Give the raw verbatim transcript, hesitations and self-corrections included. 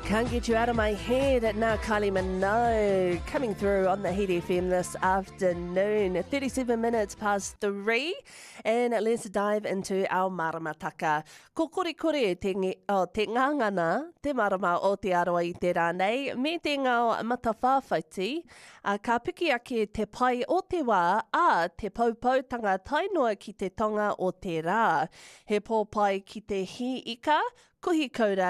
Can't get you out of my head. Now Kylie Minogue coming through on the Heat F M this afternoon. thirty-seven minutes past three. And let's dive into our maramataka. Ko kore kore te, nge, oh, te ngangana, te marama o te aroa i te rānei. Me te ngao matawhawhaiti. Uh, ka piki ake te pai o te wā, a te paupautanga tainoa ki te tonga o te rā. He pōpai ki te hi ika, kuhi kaura